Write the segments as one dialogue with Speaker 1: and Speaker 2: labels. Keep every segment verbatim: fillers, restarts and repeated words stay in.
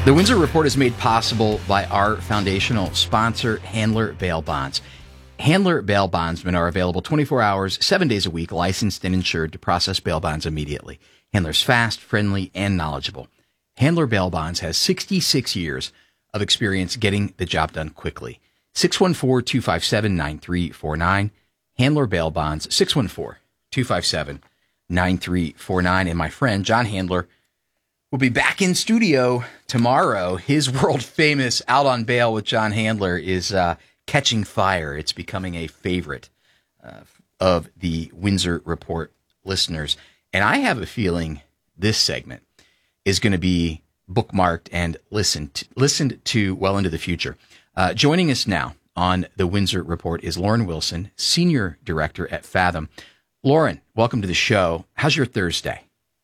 Speaker 1: The Windsor Report is made possible by our foundational sponsor, Handler Bail Bonds. Handler Bail Bondsmen are available twenty-four hours, seven days a week, licensed and insured to process bail bonds immediately. Handler's fast, friendly, and knowledgeable. Handler Bail Bonds has sixty-six years of experience getting the job done quickly. six one four, two five seven, nine three four nine. Handler Bail Bonds, six one four, two five seven, nine three four nine. And my friend, John Handler, will be back in studio tomorrow. His world-famous Out on Bail with John Handler is uh, catching fire. It's becoming a favorite uh, of the Windsor Report listeners. And I have a feeling this segment is going to be bookmarked and listened to, listened to well into the future. Uh, joining us now on the Windsor Report is Lauren Wilson, Senior Director at Fathom. Lauren, welcome to the show. How's your Thursday?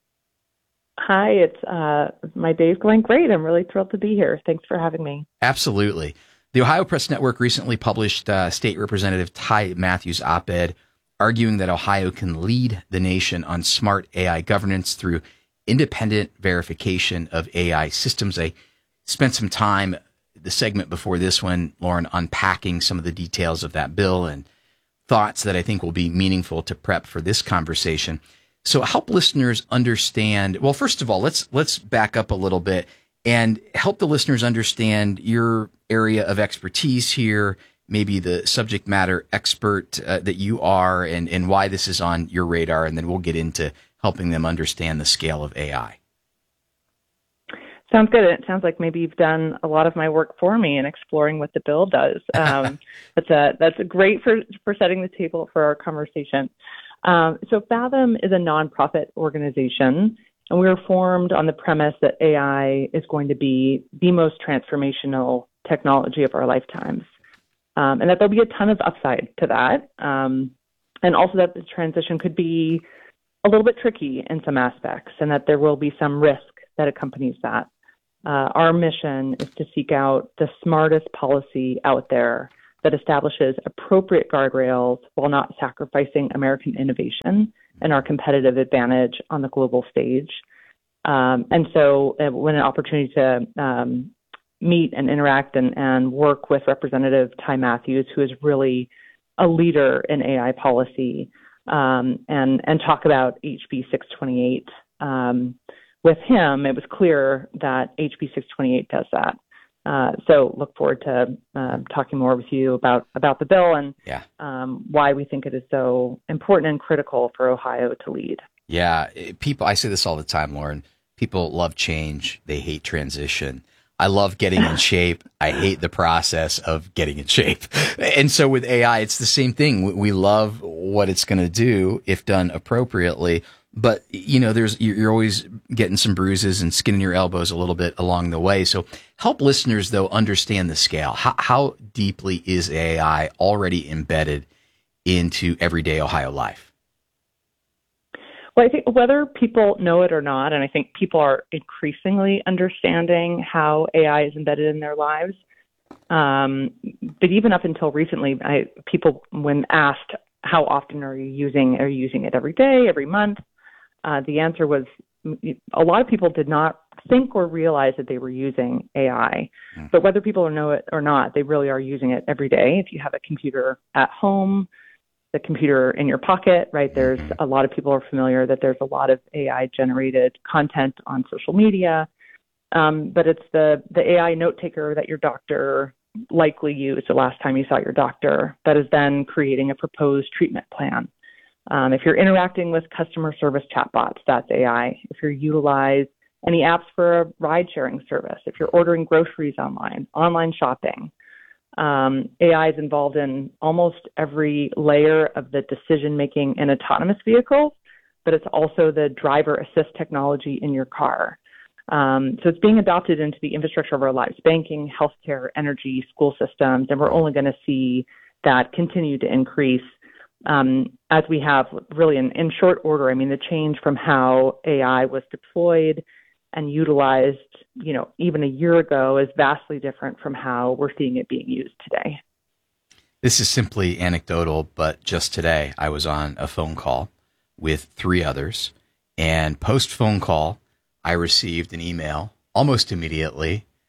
Speaker 2: Hi, it's uh, my day's going great. I'm really thrilled to be here. Thanks for having me.
Speaker 1: Absolutely. The Ohio Press Network recently published uh, State Representative Ty Matthews' op-ed arguing that Ohio can lead the nation on smart A I governance through independent verification of A I systems. I spent some time, the segment before this one, Lauren, unpacking some of the details of that bill and thoughts that I think will be meaningful to prep for this conversation. So help listeners understand, well, first of all, let's let's back up a little bit and help the listeners understand your area of expertise here, maybe the subject matter expert uh, that you are, and, and why this is on your radar, and then we'll get into helping them understand the scale of A I.
Speaker 2: Sounds good. It sounds like maybe you've done a lot of my work for me in exploring what the bill does. Um, that's a that's a great for, for setting the table for our conversation. Um, so Fathom is a nonprofit organization, and we were formed on the premise that A I is going to be the most transformational technology of our lifetimes, um, and that there'll be a ton of upside to that, um, and also that the transition could be a little bit tricky in some aspects, and that there will be some risk that accompanies that. Uh, our mission is to seek out the smartest policy out there that establishes appropriate guardrails while not sacrificing American innovation and our competitive advantage on the global stage. Um, and so uh, when an opportunity to um, meet and interact and, and work with Representative Ty Matthews, who is really a leader in A I policy, um, and, and talk about H B six twenty-eight um, with him, it was clear that H B six twenty-eight does that. Uh, so look forward to uh, talking more with you about, about the bill and
Speaker 1: yeah.
Speaker 2: um, why we think it is so important and critical for Ohio to lead.
Speaker 1: Yeah, people, I say this all the time, Lauren. People love change. They hate transition. I love getting in shape. I hate the process of getting in shape. And so with A I, it's the same thing. We love what it's going to do if done appropriately. But, you know, there's you're always getting some bruises and skinning your elbows a little bit along the way. So help listeners, though, understand the scale. How, how deeply is A I already embedded into everyday Ohio life?
Speaker 2: Well, I think whether people know it or not, and I think people are increasingly understanding how A I is embedded in their lives. Um, but even up until recently, I, people, when asked, how often are you using, are you using it every day, every month? Uh, the answer was a lot of people did not think or realize that they were using A I. Mm. But whether people know it or not, they really are using it every day. If you have a computer at home, the computer in your pocket, right? There's a lot of people are familiar that there's a lot of A I-generated content on social media. Um, but it's the, the A I note taker that your doctor likely used the last time you saw your doctor that is then creating a proposed treatment plan. Um, if you're interacting with customer service chatbots, that's A I. If you utilize any apps for a ride-sharing service, if you're ordering groceries online, online shopping, um, A I is involved in almost every layer of the decision-making in autonomous vehicles, but it's also the driver assist technology in your car. Um, so it's being adopted into the infrastructure of our lives, banking, healthcare, energy, school systems, and we're only going to see that continue to increase um, as we have really in, in short order. I mean, the change from how A I was deployed and utilized, you know, even a year ago is vastly different from how we're seeing it being used today.
Speaker 1: This is simply anecdotal, but just today I was on a phone call with three others, and post phone call, I received an email almost immediately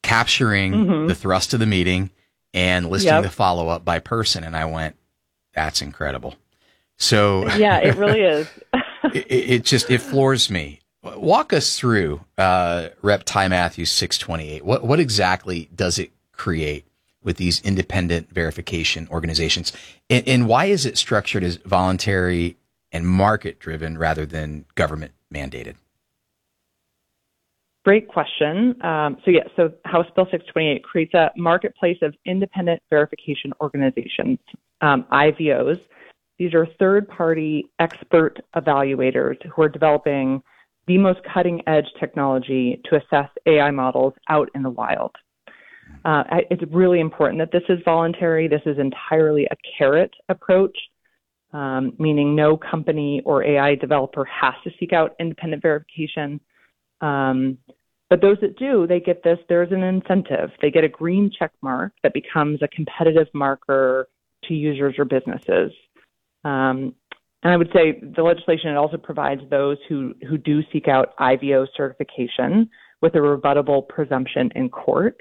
Speaker 1: capturing
Speaker 2: mm-hmm.
Speaker 1: the thrust of the meeting and listing
Speaker 2: yep.
Speaker 1: the follow-up by person. And I went, that's incredible. So
Speaker 2: yeah, it really is.
Speaker 1: it, it just, it floors me. Walk us through uh, Rep Ty Matthews six twenty-eight. What, what exactly does it create with these independent verification organizations? And, and why is it structured as voluntary and market-driven rather than government mandated?
Speaker 2: Great question. Um, so, yeah, so House Bill six twenty-eight creates a marketplace of independent verification organizations, um, I V Os. These are third-party expert evaluators who are developing the most cutting-edge technology to assess A I models out in the wild. Uh, it's really important that this is voluntary. This is entirely a carrot approach, um, meaning no company or A I developer has to seek out independent verification. Um, but those that do, they get this, there's an incentive. They get a green check mark that becomes a competitive marker to users or businesses. Um, and I would say the legislation, it also provides those who, who do seek out I V O certification with a rebuttable presumption in court.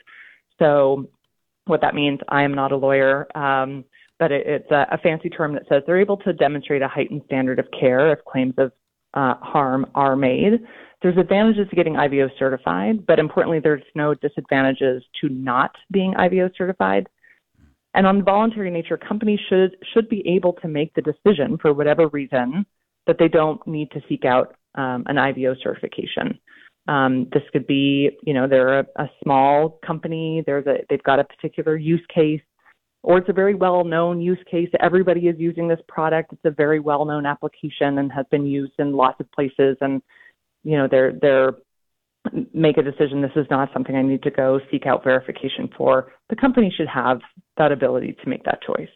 Speaker 2: So what that means, I am not a lawyer, um, but it, it's a, a fancy term that says they're able to demonstrate a heightened standard of care if claims of uh, harm are made. There's advantages to getting I V O certified, but importantly, there's no disadvantages to not being I V O certified. And on the voluntary nature, companies should should be able to make the decision for whatever reason that they don't need to seek out um, an I V O certification. Um, this could be, you know, they're a, a small company, there's a they've got a particular use case, or it's a very well-known use case. Everybody is using this product. It's a very well-known application and has been used in lots of places. And, you know, they're they're make a decision, this is not something I need to go seek out verification for. The company should have that ability to make that choice.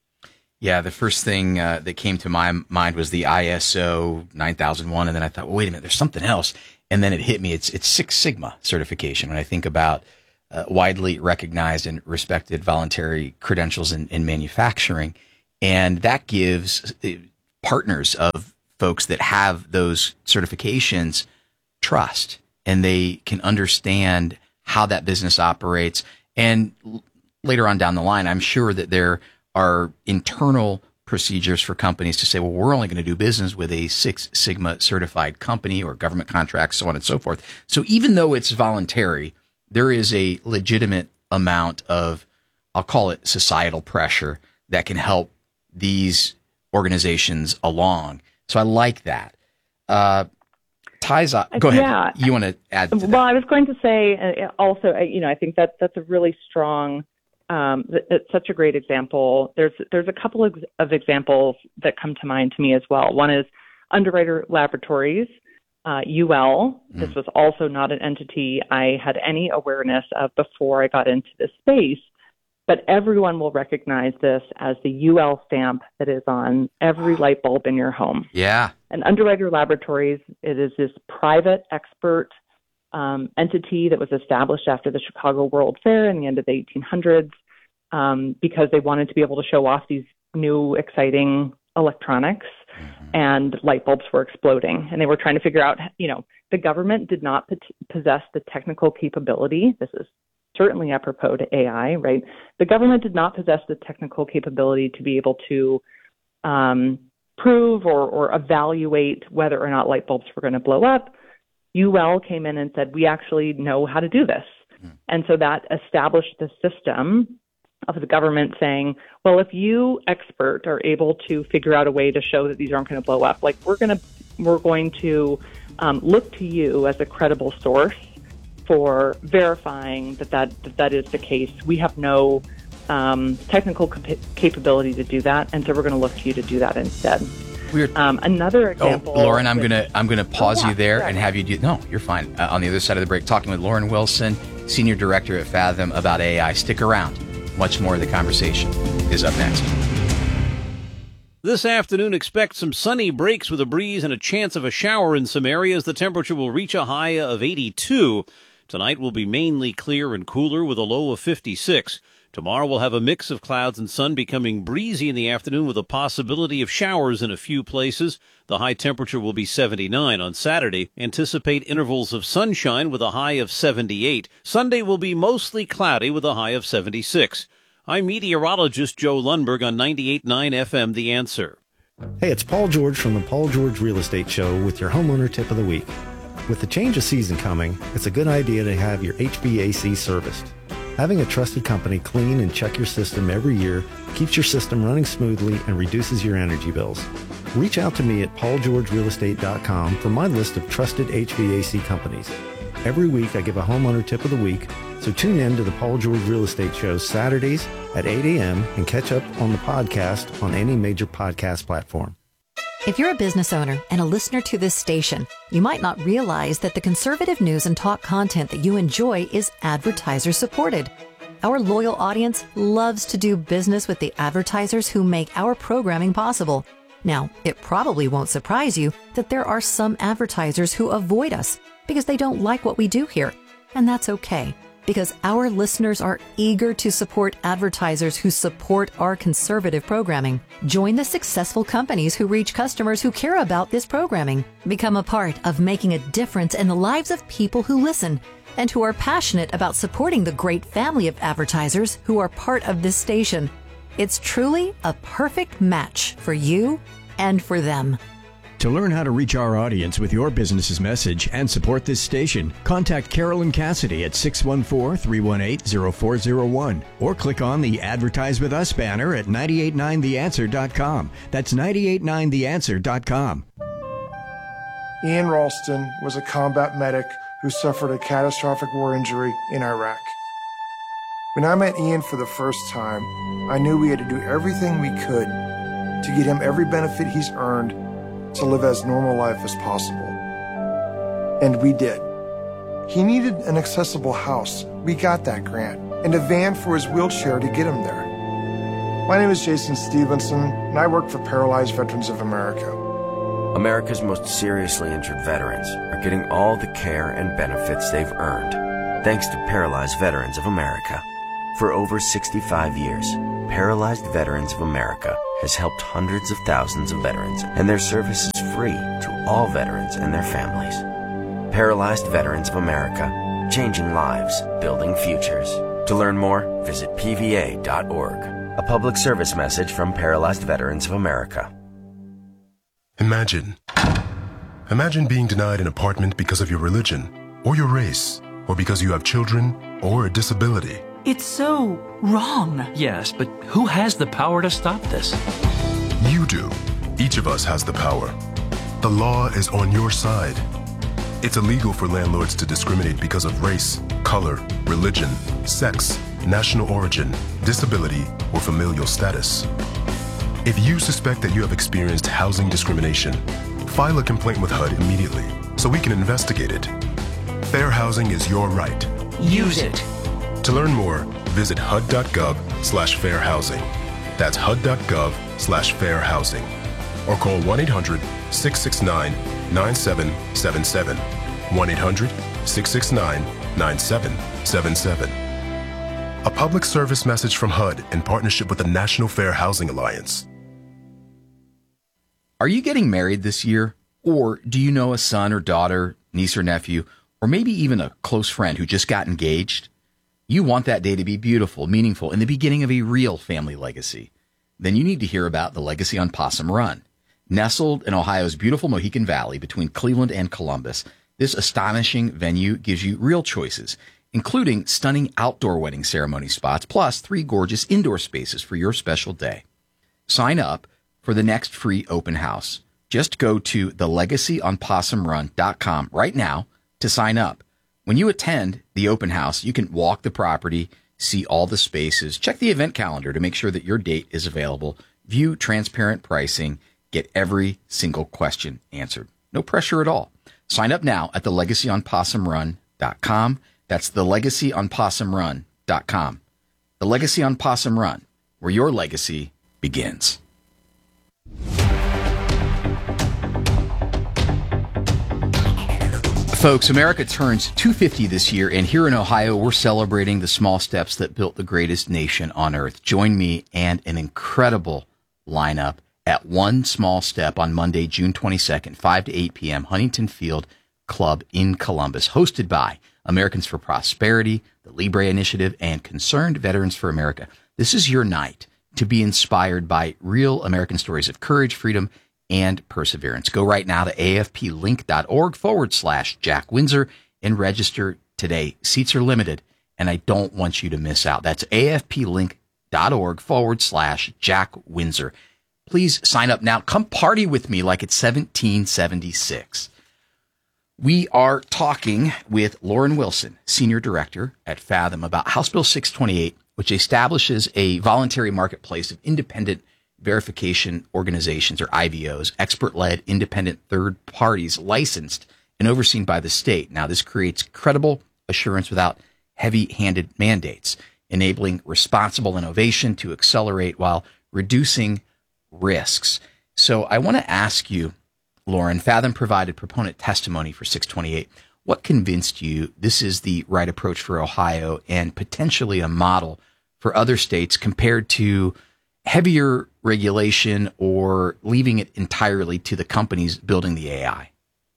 Speaker 1: Yeah, the first thing uh, that came to my mind was the I S O nine thousand one, and then I thought, well, wait a minute, there's something else. And then it hit me, it's it's Six Sigma certification. When I think about uh, widely recognized and respected voluntary credentials in, in manufacturing, and that gives partners of folks that have those certifications trust, and they can understand how that business operates. And l- later on down the line, I'm sure that there are internal procedures for companies to say, well, we're only going to do business with a Six Sigma certified company or government contracts, so on and so forth. So even though it's voluntary, there is a legitimate amount of, I'll call it societal pressure that can help these organizations along. So I like that. Uh, Ties up. Go ahead.
Speaker 2: Yeah.
Speaker 1: You want to add to that?
Speaker 2: Well, I was going to say uh, also, uh, you know, I think that that's a really strong, um, it's such a great example. There's there's a couple of, of examples that come to mind to me as well. One is Underwriter Laboratories, uh, U L. Mm. This was also not an entity I had any awareness of before I got into this space, but everyone will recognize this as the U L stamp that is on every light bulb in your home.
Speaker 1: Yeah.
Speaker 2: And Underwriter Laboratories, it is this private expert um, entity that was established after the Chicago World Fair in the end of the eighteen hundreds um, because they wanted to be able to show off these new, exciting electronics, mm-hmm. and light bulbs were exploding. And they were trying to figure out, you know, the government did not p- possess the technical capability. This is certainly apropos to A I, right? The government did not possess the technical capability to be able to um, prove or, or evaluate whether or not light bulbs were going to blow up. U L came in and said, we actually know how to do this. Mm. And so that established the system of the government saying, well, if you, expert, are able to figure out a way to show that these aren't going to blow up, like we're going to we're going to um, look to you as a credible source for verifying that that, that, that is the case. We have no um, technical cap- capability to do that, and so we're going to look to you to do that instead.
Speaker 1: Weird.
Speaker 2: Um, another example.
Speaker 1: Oh, Lauren, I'm going to I'm going to pause
Speaker 2: oh, yeah,
Speaker 1: you there
Speaker 2: yeah.
Speaker 1: and have you do. No, you're fine. Uh, on the other side of the break, talking with Lauren Wilson, Senior Director at Fathom, about A I. Stick around. Much more of the conversation is up next.
Speaker 3: This afternoon, expect some sunny breaks with a breeze and a chance of a shower in some areas. The temperature will reach a high of eighty-two. Tonight will be mainly clear and cooler with a low of fifty-six. Tomorrow we'll have a mix of clouds and sun, becoming breezy in the afternoon with a possibility of showers in a few places. The high temperature will be seventy-nine on Saturday. Anticipate intervals of sunshine with a high of seventy-eight. Sunday will be mostly cloudy with a high of seventy-six. I'm meteorologist Joe Lundberg on ninety-eight point nine F M, The Answer.
Speaker 4: Hey, it's Paul George from the Paul George Real Estate Show with your homeowner tip of the week. With the change of season coming, it's a good idea to have your H V A C serviced. Having a trusted company clean and check your system every year keeps your system running smoothly and reduces your energy bills. Reach out to me at paul george real estate dot com for my list of trusted H V A C companies. Every week I give a homeowner tip of the week, so tune in to the Paul George Real Estate Show Saturdays at eight a.m. and catch up on the podcast on any major podcast platform.
Speaker 5: If you're a business owner and a listener to this station, you might not realize that the conservative news and talk content that you enjoy is advertiser supported. Our loyal audience loves to do business with the advertisers who make our programming possible. Now, it probably won't surprise you that there are some advertisers who avoid us because they don't like what we do here. And that's okay, because our listeners are eager to support advertisers who support our conservative programming. Join the successful companies who reach customers who care about this programming. Become a part of making a difference in the lives of people who listen and who are passionate about supporting the great family of advertisers who are part of this station. It's truly a perfect match for you and for them.
Speaker 6: To learn how to reach our audience with your business's message and support this station, contact Carolyn Cassidy at six one four, three one eight, zero four zero one or click on the Advertise With Us banner at nine eight nine the answer dot com. That's nine eight nine the answer dot com.
Speaker 7: Ian Ralston was a combat medic who suffered a catastrophic war injury in Iraq. When I met Ian for the first time, I knew we had to do everything we could to get him every benefit he's earned to live as normal life as possible. And we did. He needed an accessible house. We got that grant. And a van for his wheelchair to get him there. My name is Jason Stevenson, and I work for Paralyzed Veterans of America.
Speaker 8: America's most seriously injured veterans are getting all the care and benefits they've earned, thanks to Paralyzed Veterans of America. For over sixty-five years, Paralyzed Veterans of America has helped hundreds of thousands of veterans, and their service is free to all veterans and their families. Paralyzed Veterans of America, changing lives, building futures. To learn more, visit P V A dot org. A public service message from Paralyzed Veterans of America.
Speaker 9: Imagine. Imagine being denied an apartment because of your religion, or your race, or because you have children, or a disability.
Speaker 10: It's so wrong.
Speaker 11: Yes, but who has the power to stop this?
Speaker 9: You do. Each of us has the power. The law is on your side. It's illegal for landlords to discriminate because of race, color, religion, sex, national origin, disability, or familial status. If you suspect that you have experienced housing discrimination, file a complaint with H U D immediately so we can investigate it. Fair housing is your right.
Speaker 10: Use it.
Speaker 9: To learn more, visit H U D dot gov slash fair housing. That's H U D dot gov slash fair housing. Or call one eight hundred, six six nine, nine seven seven seven. one eight hundred, six six nine, nine seven seven seven. A public service message from H U D in partnership with the National Fair Housing Alliance.
Speaker 1: Are you getting married this year? Or do you know a son or daughter, niece or nephew, or maybe even a close friend who just got engaged? You want that day to be beautiful, meaningful, and the beginning of a real family legacy. Then you need to hear about the Legacy on Possum Run. Nestled in Ohio's beautiful Mohican Valley between Cleveland and Columbus, this astonishing venue gives you real choices, including stunning outdoor wedding ceremony spots, plus three gorgeous indoor spaces for your special day. Sign up for the next free open house. Just go to the legacy on possum run dot com right now to sign up. When you attend the open house, you can walk the property, see all the spaces, check the event calendar to make sure that your date is available, view transparent pricing, get every single question answered. No pressure at all. Sign up now at the legacy on possum run dot com. That's the legacy on possum run dot com. The Legacy on Possum Run, where your legacy begins. Folks, America turns two hundred fifty this year, and here in Ohio, we're celebrating the small steps that built the greatest nation on earth. Join me and an incredible lineup at One Small Step on Monday, June twenty-second, five to eight p.m., Huntington Field Club in Columbus, hosted by Americans for Prosperity, the Libre Initiative, and Concerned Veterans for America. This is your night to be inspired by real American stories of courage, freedom, and perseverance. Go right now to afplink.org forward slash Jack Windsor and register today. Seats are limited, and I don't want you to miss out. That's afplink.org forward slash Jack Windsor. Please sign up now. Come party with me like it's seventeen seventy-six. We are talking with Lauren Wilson, Senior Director at Fathom, about House Bill six twenty-eight, which establishes a voluntary marketplace of independent verification organizations, or I V Os, expert-led independent third parties licensed and overseen by the state. Now, this creates credible assurance without heavy-handed mandates, enabling responsible innovation to accelerate while reducing risks. So I want to ask you, Lauren, Fathom provided proponent testimony for six twenty-eight. What convinced you this is the right approach for Ohio and potentially a model for other states compared to heavier regulation or leaving it entirely to the companies building the A I?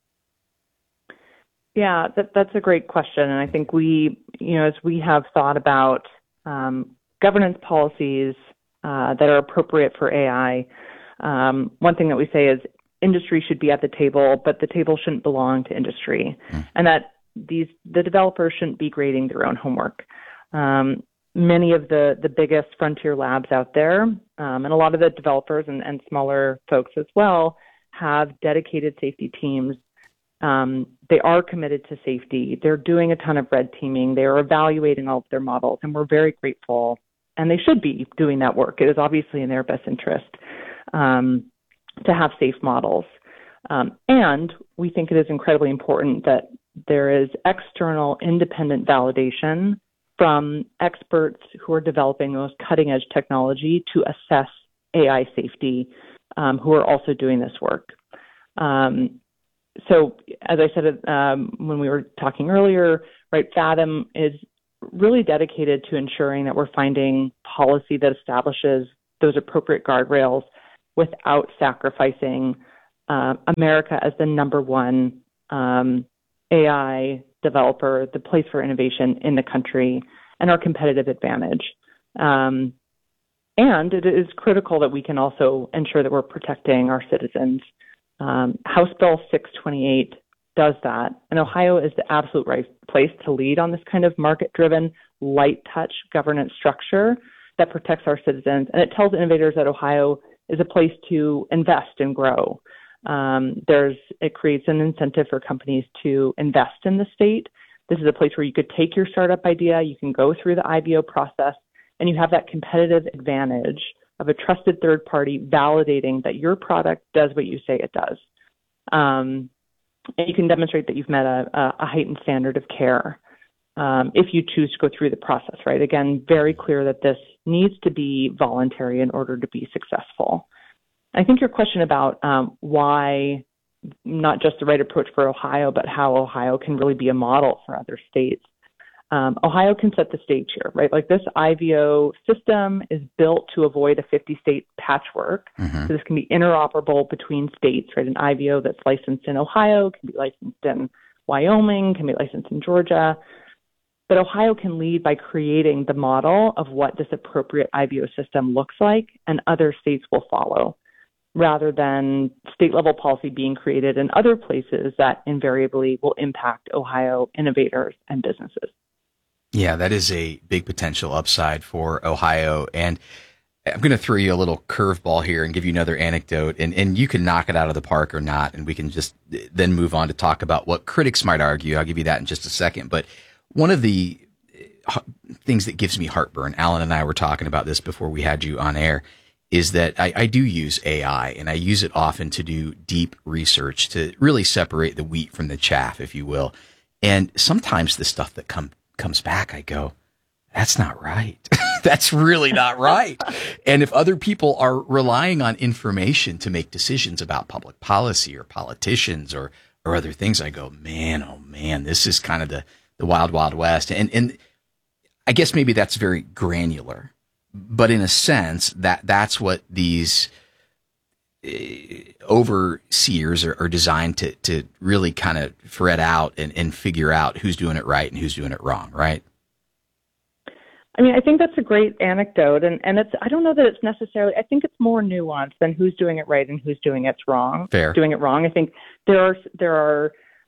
Speaker 2: Yeah, that, that's a great question. And I think we, you know, as we have thought about um, governance policies uh, that are appropriate for A I, um, one thing that we say is industry should be at the table, but the table shouldn't belong to industry. Mm. And that these the developers shouldn't be grading their own homework. Um, Many of the, the biggest frontier labs out there, um, and a lot of the developers and, and smaller folks as well, have dedicated safety teams. Um, they are committed to safety. They're doing a ton of red teaming. They are evaluating all of their models, and we're very grateful. And they should be doing that work. It is obviously in their best interest um, to have safe models. Um, and we think it is incredibly important that there is external independent validation from experts who are developing the most cutting-edge technology to assess A I safety, um, who are also doing this work. Um, so, as I said um, when we were talking earlier, right, Fathom is really dedicated to ensuring that we're finding policy that establishes those appropriate guardrails without sacrificing uh, America as the number one um, A I developer, the place for innovation in the country, and our competitive advantage. Um, and it is critical that we can also ensure that we're protecting our citizens. Um, House Bill six twenty-eight does that, and Ohio is the absolute right place to lead on this kind of market-driven, light-touch governance structure that protects our citizens, and it tells innovators that Ohio is a place to invest and grow. Um, there's it creates an incentive for companies to invest in the state. This is a place where you could take your startup idea, you can go through the I V O process, and you have that competitive advantage of a trusted third party validating that your product does what you say it does. Um, and you can demonstrate that you've met a, a heightened standard of care um, if you choose to go through the process, right? Again, very clear that this needs to be voluntary in order to be successful. I think your question about um, why not just the right approach for Ohio, but how Ohio can really be a model for other states. Um, Ohio can set the stage here, right? Like this I V O system is built to avoid a fifty-state patchwork. Mm-hmm. So this can be interoperable between states, right? An I V O that's licensed in Ohio can be licensed in Wyoming, can be licensed in Georgia. But Ohio can lead by creating the model of what this appropriate I V O system looks like, and other states will follow, rather than state-level policy being created in other places that invariably will impact Ohio innovators and businesses.
Speaker 1: Yeah, that is a big potential upside for Ohio. And I'm going to throw you a little curveball here and give you another anecdote, and, and you can knock it out of the park or not, and we can just then move on to talk about what critics might argue. I'll give you that in just a second. But one of the things that gives me heartburn, Alan and I were talking about this before we had you on air, is that I, I do use A I, and I use it often to do deep research to really separate the wheat from the chaff, if you will. And sometimes the stuff that come, comes back, I go, that's not right. That's really not right. And if other people are relying on information to make decisions about public policy or politicians or or other things, I go, man, oh man, this is kind of the, the wild, wild west. And, and I guess maybe that's very granular, but in a sense that that's what these uh, overseers are, are designed to, to really kind of ferret out and, and figure out who's doing it right and who's doing it wrong. Right.
Speaker 2: I mean, I think that's a great anecdote, and, and it's, I don't know that it's necessarily, I think it's more nuanced than who's doing it right and who's doing it wrong.
Speaker 1: Fair.
Speaker 2: Doing it wrong. I think there are, there are,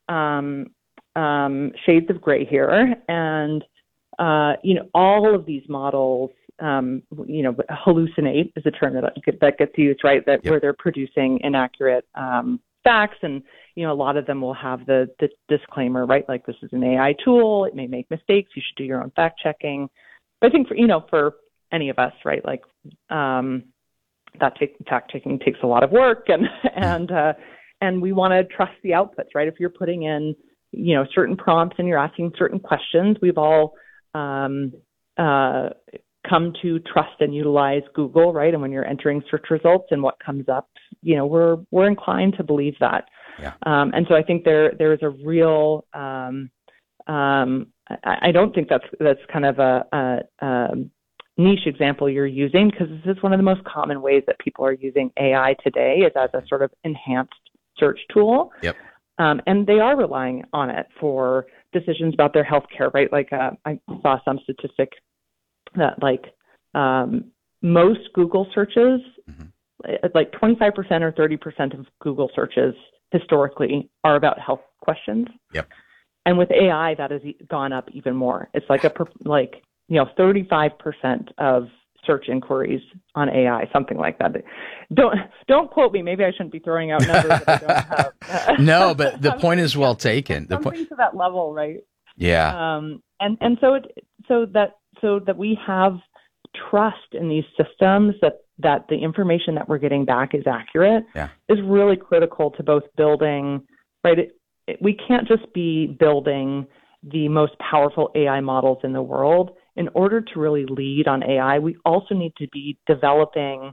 Speaker 2: um, um, shades of gray here, and, uh, you know, all of these models, um, you know, hallucinate is a term that, that gets used, right? That yep. where they're producing inaccurate, um, facts, and, you know, a lot of them will have the, the disclaimer, right? Like, this is an A I tool. It may make mistakes. You should do your own fact checking. I think for, you know, for any of us, right, like um, that take, fact checking takes a lot of work, and and uh, and we want to trust the outputs, right? If you're putting in, you know, certain prompts and you're asking certain questions, we've all um, uh, come to trust and utilize Google, right? And when you're entering search results and what comes up, you know, we're we're inclined to believe that.
Speaker 1: Yeah.
Speaker 2: Um, and so I think there there is a real um, um, I don't think that's that's kind of a, a, a niche example you're using, because this is one of the most common ways that people are using A I today, is as a sort of enhanced search tool.
Speaker 1: Yep.
Speaker 2: Um, and they are relying on it for decisions about their healthcare, right? Like uh, I saw some statistic that like um, most Google searches, mm-hmm. like twenty-five percent or thirty percent of Google searches historically are about health questions.
Speaker 1: Yep.
Speaker 2: And with A I, that has gone up even more. It's like a like you know thirty-five percent of search inquiries on A I, something like that. Don't don't quote me. Maybe I shouldn't be throwing out numbers that I don't have.
Speaker 1: No, but the point is well taken. The
Speaker 2: something
Speaker 1: point
Speaker 2: to that level, right?
Speaker 1: Yeah.
Speaker 2: Um. And and so it so that so that we have trust in these systems, that that the information that we're getting back is accurate.
Speaker 1: Yeah.
Speaker 2: Is really critical to both building, right? It, We can't just be building the most powerful A I models in the world. In order to really lead on A I, we also need to be developing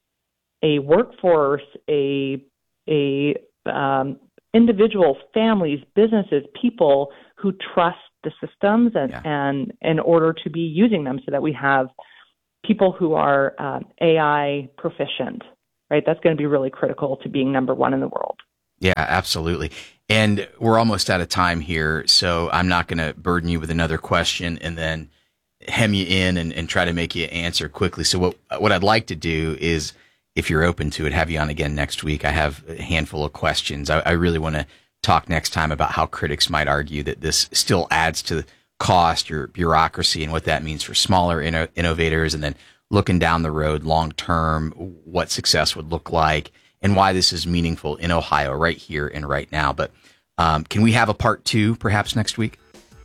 Speaker 2: a workforce, a a um, individuals, families, businesses, people who trust the systems, and,
Speaker 1: yeah.
Speaker 2: and in order to be using them, so that we have people who are um, A I proficient, right? That's going to be really critical to being number one in the world.
Speaker 1: Yeah, absolutely. And we're almost out of time here, so I'm not going to burden you with another question and then hem you in and, and try to make you answer quickly. So what what I'd like to do is, if you're open to it, have you on again next week. I have a handful of questions. I, I really want to talk next time about how critics might argue that this still adds to cost or bureaucracy and what that means for smaller inno- innovators, and then looking down the road long term, what success would look like, and why this is meaningful in Ohio right here and right now. But um, can we have a part two perhaps next week?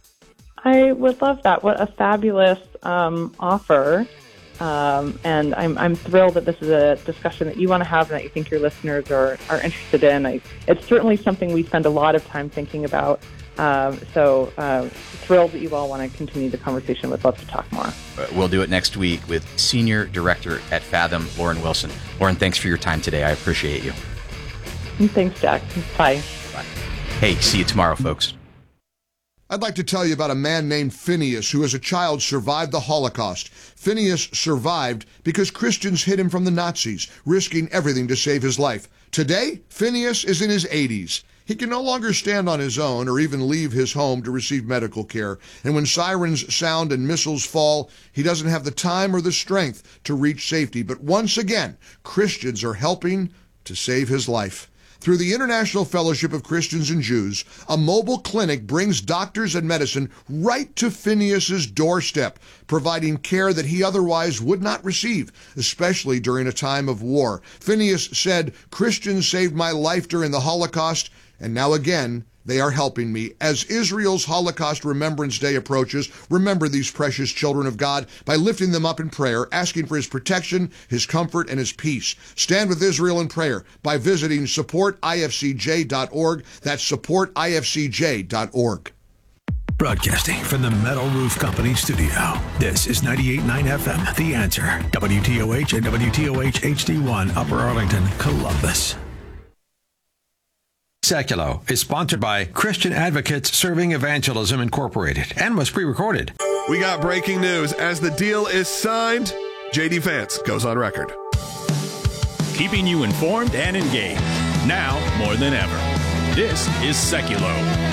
Speaker 2: I would love that. What a fabulous um, offer. Um, and I'm I'm thrilled that this is a discussion that you want to have and that you think your listeners are, are interested in. I, it's certainly something we spend a lot of time thinking about. Um, so uh, thrilled that you all want to continue the conversation. Would love to talk more.
Speaker 1: We'll do it next week with Senior Director at Fathom, Lauren Wilson. Lauren, thanks for your time today. I appreciate you.
Speaker 2: Thanks, Jack. Bye.
Speaker 1: Bye. Hey, see you tomorrow, folks.
Speaker 12: I'd like to tell you about a man named Phineas who as a child survived the Holocaust. Phineas survived because Christians hid him from the Nazis, risking everything to save his life. Today, Phineas is in his eighties. He can no longer stand on his own or even leave his home to receive medical care. And when sirens sound and missiles fall, he doesn't have the time or the strength to reach safety. But once again, Christians are helping to save his life. Through the International Fellowship of Christians and Jews, a mobile clinic brings doctors and medicine right to Phineas's doorstep, providing care that he otherwise would not receive, especially during a time of war. Phineas said, "Christians saved my life during the Holocaust, and now again, they are helping me." As Israel's Holocaust Remembrance Day approaches, remember these precious children of God by lifting them up in prayer, asking for his protection, his comfort, and his peace. Stand with Israel in prayer by visiting support I F C J dot org. That's support I F C J dot org.
Speaker 13: Broadcasting from the Metal Roof Company studio, this is ninety-eight point nine F M, The Answer, W T O H and W T O H H D one, Upper Arlington, Columbus.
Speaker 14: Seculo is sponsored by Christian Advocates Serving Evangelism Incorporated and must be recorded.
Speaker 15: We got breaking news. As the deal is signed, J D Vance goes on record.
Speaker 16: Keeping you informed and engaged, now more than ever. This is Seculo.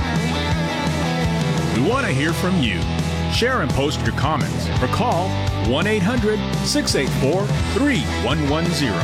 Speaker 16: We want to hear from you. Share and post your comments or call one eight hundred six eight four three one one zero.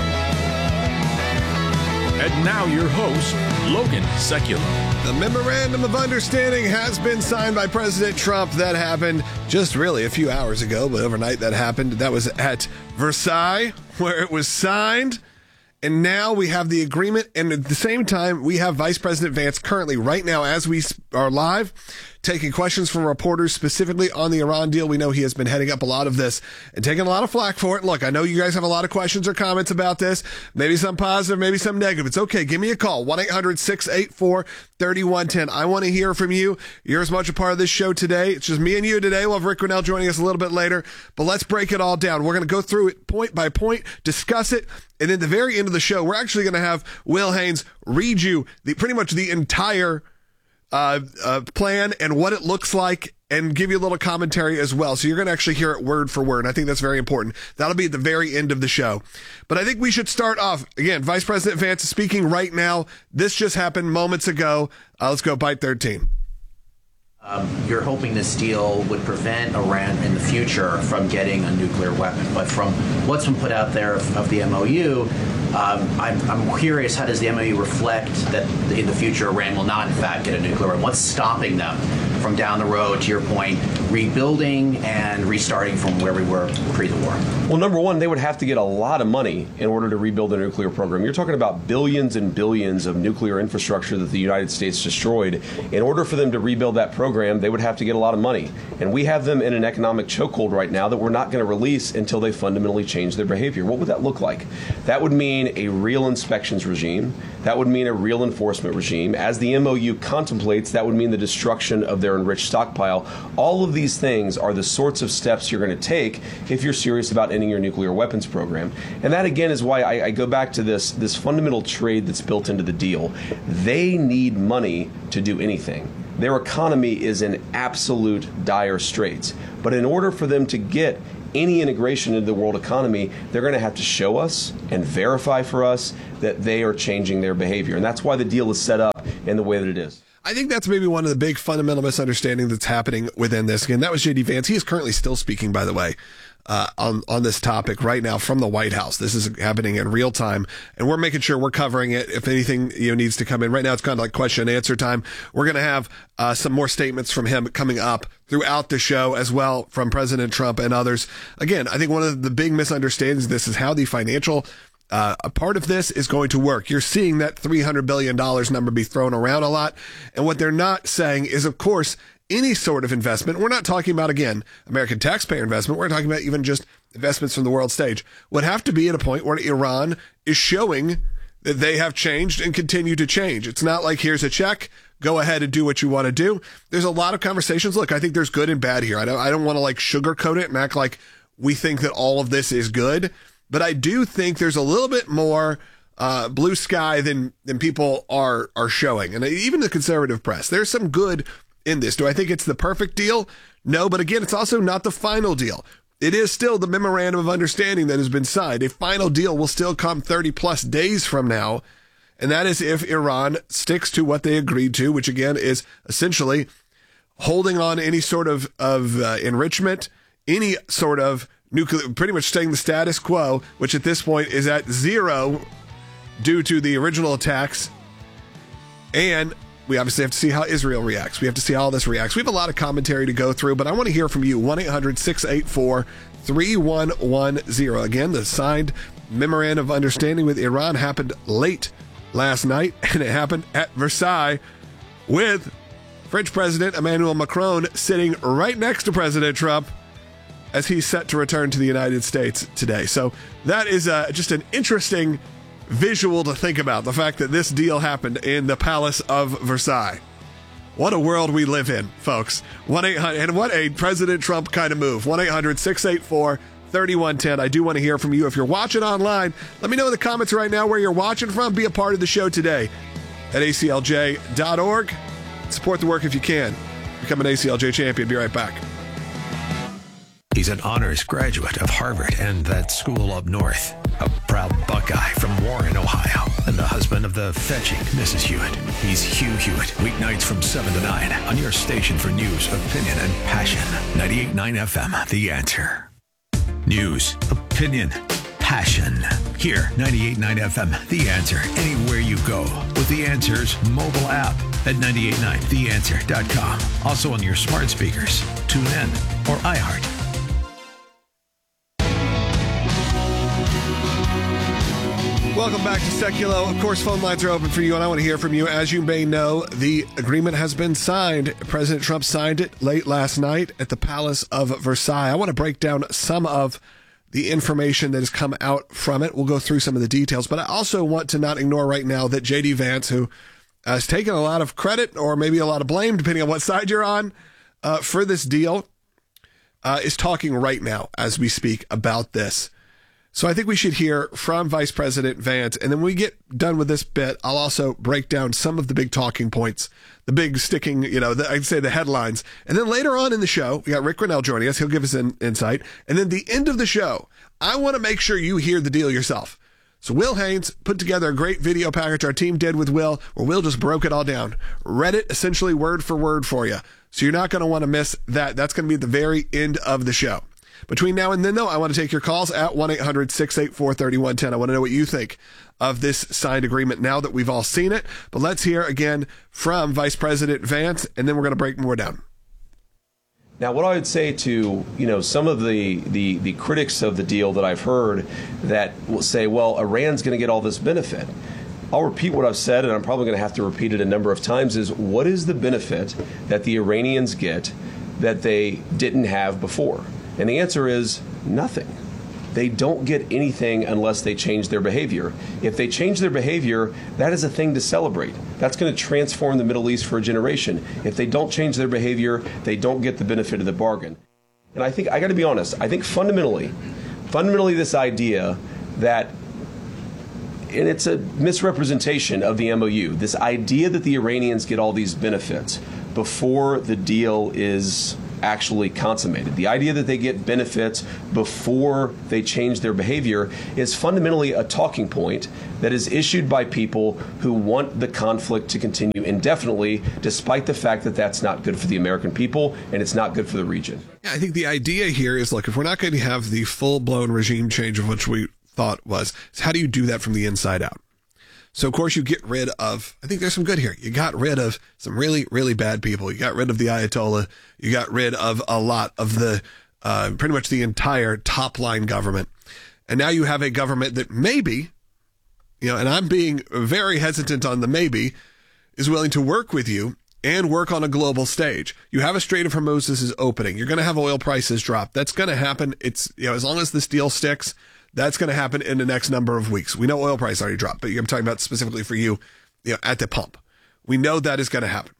Speaker 16: And now your host, Logan Seculo.
Speaker 15: The Memorandum of Understanding has been signed by President Trump. That happened just really a few hours ago, but overnight that happened. That was at Versailles, where it was signed. And now we have the agreement. And at the same time, we have Vice President Vance currently, right now, as we are live, taking questions from reporters specifically on the Iran deal. We know he has been heading up a lot of this and taking a lot of flack for it. Look, I know you guys have a lot of questions or comments about this. Maybe some positive, maybe some negative. It's okay. Give me a call. one eight hundred six eight four three one one zero. I want to hear from you. You're as much a part of this show today. It's just me and you today. We'll have Rick Grinnell joining us a little bit later. But let's break it all down. We're going to go through it point by point, discuss it, and then at the very end of the show, we're actually going to have Will Haynes read you the pretty much the entire Uh, uh, plan and what it looks like and give you a little commentary as well. So you're going to actually hear it word for word. And I think that's very important. That'll be at the very end of the show. But I think we should start off. Again, Vice President Vance is speaking right now. This just happened moments ago. Uh, let's go Byte thirteen.
Speaker 17: Um, you're hoping this deal would prevent Iran in the future from getting a nuclear weapon. But from what's been put out there of, of the M O U, um, I'm, I'm curious, how does the M O U reflect that in the future Iran will not, in fact, get a nuclear weapon? What's stopping them from down the road, to your point, rebuilding and restarting from where we were pre the war?
Speaker 18: Well, number one, they would have to get a lot of money in order to rebuild a nuclear program. You're talking about billions and billions of nuclear infrastructure that the United States destroyed. In order for them to rebuild that program, they would have to get a lot of money. And we have them in an economic chokehold right now that we're not going to release until they fundamentally change their behavior. What would that look like? That would mean a real inspections regime. That would mean a real enforcement regime. As the M O U contemplates, that would mean the destruction of their enriched stockpile. All of these things are the sorts of steps you're going to take if you're serious about ending your nuclear weapons program. And that, again, is why I, I go back to this, this fundamental trade that's built into the deal. They need money to do anything. Their economy is in absolute dire straits. But in order for them to get any integration into the world economy, they're going to have to show us and verify for us that they are changing their behavior. And that's why the deal is set up in the way that it is.
Speaker 15: I think that's maybe one of the big fundamental misunderstandings that's happening within this. Again, that was J D Vance. He is currently still speaking, by the way, uh, on, on this topic right now from the White House. This is happening in real time, and we're making sure we're covering it. If anything, you know, needs to come in right now, it's kind of like question and answer time. We're going to have uh, some more statements from him coming up throughout the show as well, from President Trump and others. Again, I think one of the big misunderstandings of this is how the financial Uh, a part of this is going to work. You're seeing that three hundred billion dollars number be thrown around a lot. And what they're not saying is, of course, any sort of investment. We're not talking about, again, American taxpayer investment. We're talking about even just investments from the world stage would have to be at a point where Iran is showing that they have changed and continue to change. It's not like, here's a check, go ahead and do what you want to do. There's a lot of conversations. Look, I think there's good and bad here. I don't, I don't want to like sugarcoat it and act like we think that all of this is good. But I do think there's a little bit more uh, blue sky than than people are are showing. And even the conservative press, there's some good in this. Do I think it's the perfect deal? No, but again, it's also not the final deal. It is still the memorandum of understanding that has been signed. A final deal will still come thirty plus days from now. And that is if Iran sticks to what they agreed to, which again is essentially holding on to any sort of, of uh, enrichment, any sort of nuclear, pretty much staying the status quo, which at this point is at zero due to the original attacks. And we obviously have to see how Israel reacts. We have to see how all this reacts. We have a lot of commentary to go through, but I want to hear from you. one eight hundred six eight four three one one zero. Again, the signed memorandum of understanding with Iran happened late last night, and it happened at Versailles with French President Emmanuel Macron sitting right next to President Trump as he's set to return to the United States today. So that is uh, just an interesting visual to think about, the fact that this deal happened in the Palace of Versailles. What a world we live in, folks. one eight hundred and what a President Trump kind of move. one eight hundred six eight four three one one zero. I do want to hear from you. If you're watching online, let me know in the comments right now where you're watching from. Be a part of the show today. at A C L J dot org. Support the work if you can. Become an A C L J champion. Be right back.
Speaker 13: He's an honors graduate of Harvard and that school up north. A proud Buckeye from Warren, Ohio. And the husband of the fetching Missus Hewitt. He's Hugh Hewitt. Weeknights from seven to nine on your station for news, opinion, and passion. ninety-eight point nine F M, The Answer. News, opinion, passion. Here, ninety-eight point nine F M, The Answer. Anywhere you go with The Answer's mobile app at nine eight nine the answer dot com. Also on your smart speakers, TuneIn, or iHeart.
Speaker 15: Welcome back to Seculo. Of course, phone lines are open for you, and I want to hear from you. As you may know, the agreement has been signed. President Trump signed it late last night at the Palace of Versailles. I want to break down some of the information that has come out from it. We'll go through some of the details, but I also want to not ignore right now that J D Vance, who has taken a lot of credit or maybe a lot of blame, depending on what side you're on, uh, for this deal, uh, is talking right now as we speak about this. So I think we should hear from Vice President Vance, and then when we get done with this bit, I'll also break down some of the big talking points, the big sticking, you know, the, I'd say the headlines. And then later on in the show, we got Rick Grinnell joining us. He'll give us an insight. And then the end of the show, I want to make sure you hear the deal yourself. So Will Haynes put together a great video package our team did with Will, where Will just broke it all down, read it essentially word for word for you. So you're not going to want to miss that. That's going to be at the very end of the show. Between now and then, though, I want to take your calls at one eight hundred six eight four three one one zero. I want to know what you think of this signed agreement now that we've all seen it. But let's hear again from Vice President Vance, and then we're going to break more down.
Speaker 18: Now, what I would say to, you know, some of the, the, the critics of the deal that I've heard that will say, well, Iran's going to get all this benefit. I'll repeat what I've said, and I'm probably going to have to repeat it a number of times, is what is the benefit that the Iranians get that they didn't have before? And the answer is nothing. They don't get anything unless they change their behavior. If they change their behavior, that is a thing to celebrate. That's going to transform the Middle East for a generation. If they don't change their behavior, they don't get the benefit of the bargain. And I think, I got to be honest, I think fundamentally, fundamentally this idea that, and it's a misrepresentation of the M O U, this idea that the Iranians get all these benefits before the deal is actually consummated. The idea that they get benefits before they change their behavior is fundamentally a talking point that is issued by people who want the conflict to continue indefinitely, despite the fact that that's not good for the American people and it's not good for the region.
Speaker 15: Yeah, I think the idea here is, look, if we're not going to have the full-blown regime change of which we thought was, is how do you do that from the inside out? So, of course, you get rid of, I think there's some good here. You got rid of some really, really bad people. You got rid of the Ayatollah. You got rid of a lot of the, uh, pretty much the entire top line government. And now you have a government that maybe, you know, and I'm being very hesitant on the maybe, is willing to work with you and work on a global stage. You have a Strait of Hormuz is opening. You're going to have oil prices drop. That's going to happen. It's, you know, as long as this deal sticks, that's going to happen in the next number of weeks. We know oil price already dropped, but I'm talking about specifically for you, you know, at the pump. We know that is going to happen.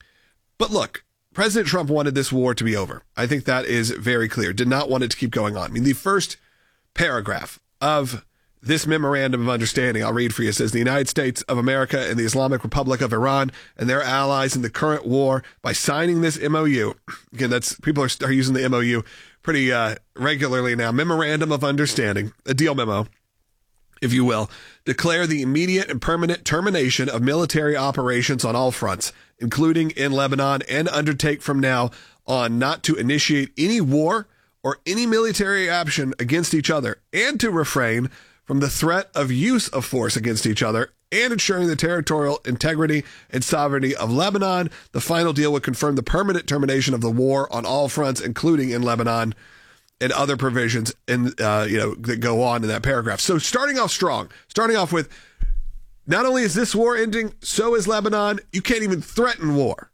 Speaker 15: But look, President Trump wanted this war to be over. I think that is very clear. Did not want it to keep going on. I mean, the first paragraph of this memorandum of understanding, I'll read for you, says the United States of America and the Islamic Republic of Iran and their allies in the current war, by signing this M O U, again, that's people are, are using the M O U pretty uh, regularly now, memorandum of understanding, a deal memo, if you will, declare the immediate and permanent termination of military operations on all fronts, including in Lebanon, and undertake from now on not to initiate any war or any military action against each other, and to refrain from the threat of use of force against each other, and ensuring the territorial integrity and sovereignty of Lebanon. The final deal would confirm the permanent termination of the war on all fronts, including in Lebanon, and other provisions in, uh, you know, that go on in that paragraph. So starting off strong, starting off with, not only is this war ending, so is Lebanon. You can't even threaten war.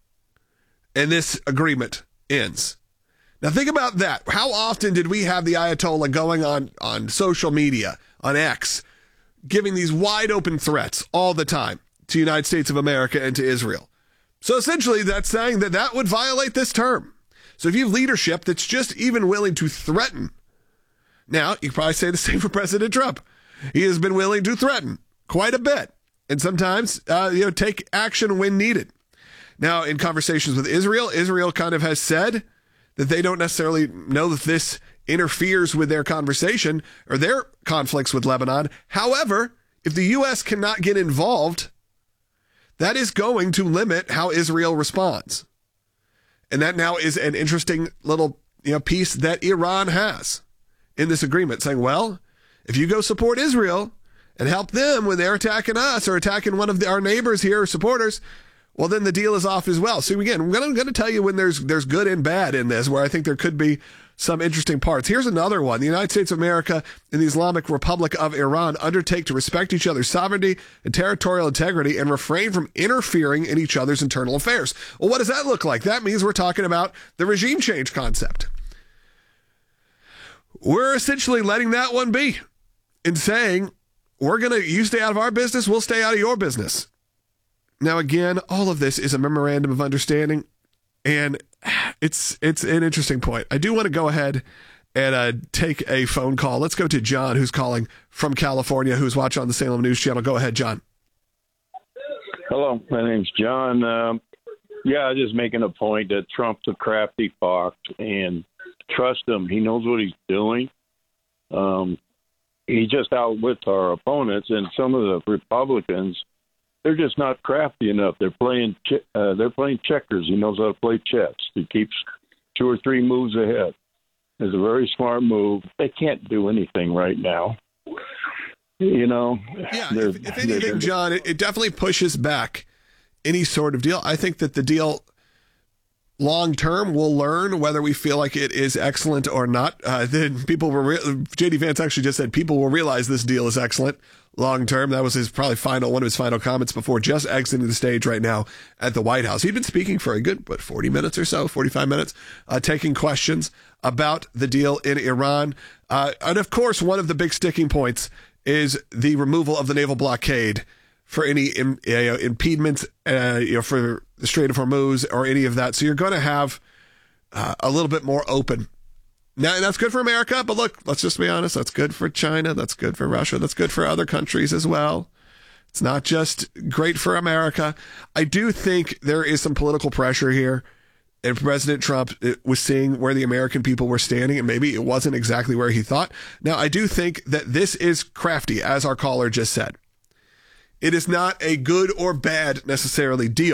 Speaker 15: And this agreement ends. Now think about that. How often did we have the Ayatollah going on, on social media, on X, giving these wide open threats all the time to the United States of America and to Israel? So essentially that's saying that that would violate this term. So if you have leadership that's just even willing to threaten, now you can probably say the same for President Trump. He has been willing to threaten quite a bit. and sometimes uh, you know take action when needed. Now, in conversations with Israel, Israel kind of has said that they don't necessarily know that this interferes with their conversation or their conflicts with Lebanon. However, if the U S cannot get involved, that is going to limit how Israel responds. And that now is an interesting little you know, piece that Iran has in this agreement, saying, well, if you go support Israel and help them when they're attacking us or attacking one of the, our neighbors here or supporters, well, then the deal is off as well. So again, I'm going to tell you when there's there's good and bad in this, where I think there could be some interesting parts. Here's another one. The United States of America and the Islamic Republic of Iran undertake to respect each other's sovereignty and territorial integrity and refrain from interfering in each other's internal affairs. Well, what does that look like? That means we're talking about the regime change concept. We're essentially letting that one be and saying, we're going to, you stay out of our business, we'll stay out of your business. Now, again, all of this is a memorandum of understanding, and it's it's an interesting point. I do want to go ahead and uh, take a phone call. Let's go to John, who's calling from California, who's watching on the Salem News Channel. Go ahead, John.
Speaker 19: Hello, my name's John. Um, yeah, just making a point that Trump's a crafty fox, and trust him. He knows what he's doing. Um, he just outwits our opponents, and some of the Republicans, they're just not crafty enough. They're playing uh, they're playing checkers. He knows how to play chess. He keeps two or three moves ahead. It's a very smart move. They can't do anything right now. You know?
Speaker 15: Yeah, if, if anything, John, it, it definitely pushes back any sort of deal. I think that the deal long term, we'll learn whether we feel like it is excellent or not. Uh, then people were re- J D Vance actually just said people will realize this deal is excellent long term. That was his probably final one of his final comments before just exiting the stage right now at the White House. He'd been speaking for a good what forty minutes or so, forty-five minutes, uh, taking questions about the deal in Iran. Uh, and of course, one of the big sticking points is the removal of the naval blockade for any im, uh, impediments, uh, you know, for the Strait of Hormuz or any of that. So you're going to have uh, a little bit more open. Now, that's good for America, but look, let's just be honest. That's good for China. That's good for Russia. That's good for other countries as well. It's not just great for America. I do think there is some political pressure here. And President Trump was seeing where the American people were standing, and maybe it wasn't exactly where he thought. Now, I do think that this is crafty, as our caller just said. It is not a good or bad necessarily deal.